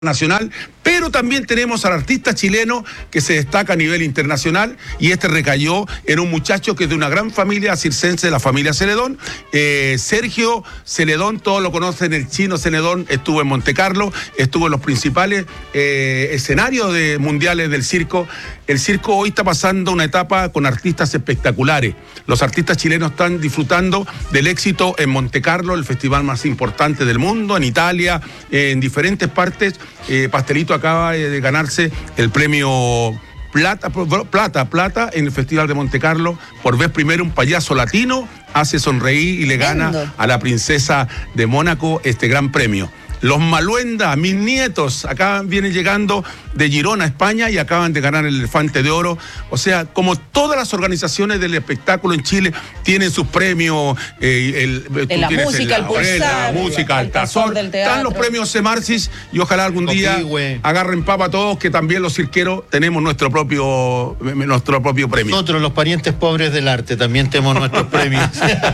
nacional, pero también tenemos al artista chileno que se destaca a nivel internacional, y este recayó en un muchacho que es de una gran familia circense, de la familia Celedón. Sergio Celedón, todos lo conocen, el chino Celedón. Estuvo en Montecarlo, estuvo en los principales escenarios mundiales del circo. El circo hoy está pasando una etapa con artistas espectaculares. Los artistas chilenos están disfrutando del éxito en Montecarlo, el festival más importante del mundo, en Italia, en diferentes partes. Pastelito acaba de ganarse el premio plata en el Festival de Montecarlo. Por vez primera un payaso latino hace sonreír y le gana a la princesa de Mónaco este gran premio. Los Maluenda, mis nietos, acá vienen llegando de Girona, España, y acaban de ganar el Elefante de Oro. O sea, como todas las organizaciones del espectáculo en Chile tienen sus premios, la música, el Tazón, están los premios Semarcis, y ojalá algún día agarren papa a todos, que también los cirqueros tenemos nuestro propio premio. Nosotros, los parientes pobres del arte, también tenemos nuestros premios.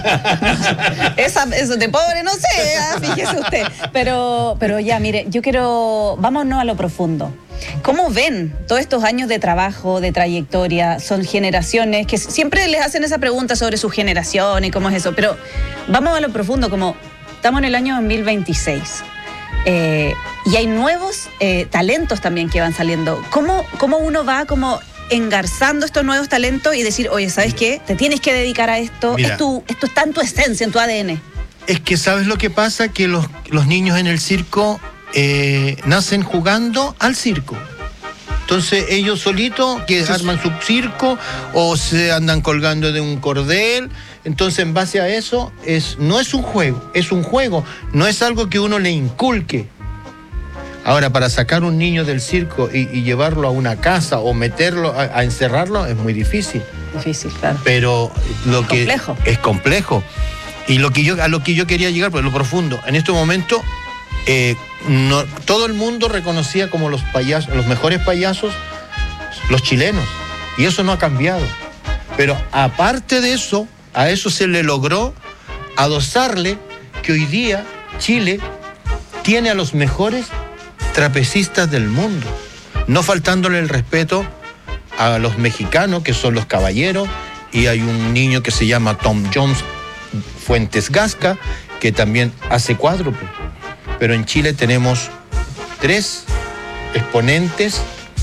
Eso de pobre no sé, fíjese usted, pero ya, mire, yo quiero, vámonos a lo profundo. ¿Cómo ven todos estos años de trabajo, de trayectoria? Son generaciones que siempre les hacen esa pregunta sobre su generación y cómo es eso, pero vamos a lo profundo, como estamos en el año 2026 y hay nuevos talentos también que van saliendo. ¿Cómo uno va como engarzando estos nuevos talentos y decir, oye, ¿sabes qué? Te tienes que dedicar a esto. Mira, esto está en tu esencia, en tu ADN. Es que, ¿sabes lo que pasa? Que los niños en el circo nacen jugando al circo. Entonces ellos solitos que arman su circo o se andan colgando de un cordel. Entonces, en base a eso, no es un juego, es un juego. No es algo que uno le inculque. Ahora, para sacar un niño del circo y llevarlo a una casa o meterlo, a encerrarlo, es muy difícil. Difícil, claro. Pero es complejo. Y a lo que yo quería llegar, por lo profundo, en este momento, todo el mundo reconocía como los mejores payasos, los chilenos. Y eso no ha cambiado. Pero aparte de eso, a eso se le logró adosarle que hoy día Chile tiene a los mejores trapecistas del mundo, no faltándole el respeto a los mexicanos, que son los caballeros, y hay un niño que se llama Tom Jones Fuentes Gasca, que también hace cuádruple. Pero en Chile tenemos 3 exponentes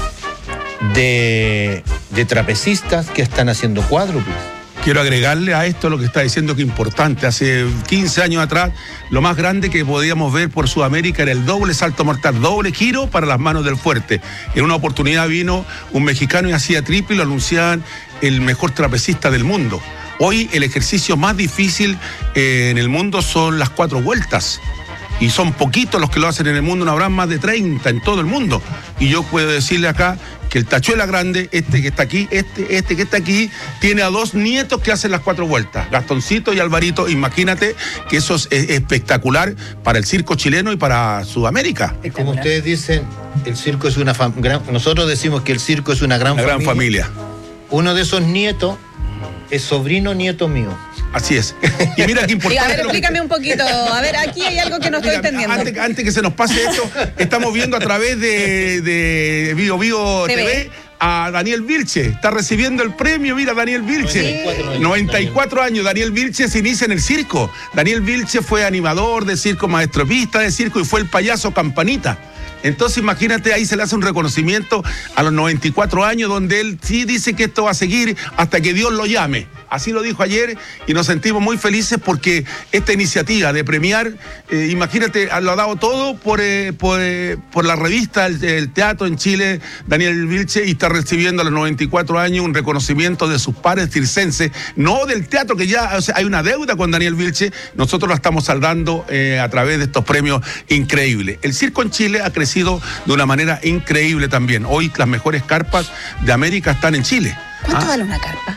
de trapecistas que están haciendo cuádruples. Quiero agregarle a esto lo que está diciendo, que es importante. Hace 15 años atrás, lo más grande que podíamos ver por Sudamérica era el doble salto mortal, doble giro para las manos del fuerte. En una oportunidad vino un mexicano y hacía triple y lo anunciaban el mejor trapecista del mundo. Hoy el ejercicio más difícil en el mundo son las 4 vueltas. Y son poquitos los que lo hacen en el mundo, no habrán más de 30 en todo el mundo. Y yo puedo decirle acá que el Tachuela Grande, este que está aquí, este que está aquí, tiene a 2 nietos que hacen las 4 vueltas, Gastoncito y Alvarito. Imagínate que eso es espectacular para el circo chileno y para Sudamérica. Como ustedes dicen, el circo es una nosotros decimos que el circo es una gran familia. Uno de esos nietos es sobrino nieto mío. Así es. Y mira qué importante. A ver, explícame un poquito. A ver, aquí hay algo que no estoy entendiendo. Antes que se nos pase esto, estamos viendo a través de Bio TV a Daniel Vilche. Está recibiendo el premio, mira, Daniel Vilche. 94 años. Daniel Vilche se inicia en el circo. Daniel Vilche fue animador de circo, maestropista de circo, y fue el payaso Campanita. Entonces imagínate, ahí se le hace un reconocimiento a los 94 años, donde él sí dice que esto va a seguir hasta que Dios lo llame. Así lo dijo ayer, y nos sentimos muy felices porque esta iniciativa de premiar, imagínate, lo ha dado todo por la revista, el teatro en Chile, Daniel Vilche, y está recibiendo a los 94 años un reconocimiento de sus pares circenses, no del teatro, que ya, o sea, hay una deuda con Daniel Vilche. Nosotros la estamos saldando a través de estos premios increíbles. El circo en Chile ha crecido de una manera increíble también. Hoy las mejores carpas de América están en Chile. ¿Cuánto vale una carpa?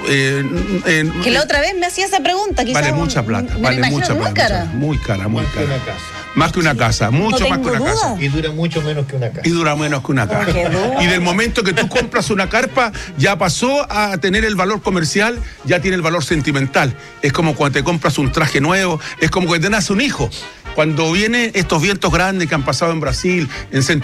Que la otra vez me hacía esa pregunta. Vale mucha plata. Vale mucha plata. Muy cara. Más que una casa, mucho más que una casa. Y dura mucho menos que una casa. Y dura menos que una casa. Y del momento que tú compras una carpa, ya pasó a tener el valor comercial, ya tiene el valor sentimental. Es como cuando te compras un traje nuevo, es como cuando te nace un hijo. cuando vienen estos vientos grandes que han pasado en Brasil, en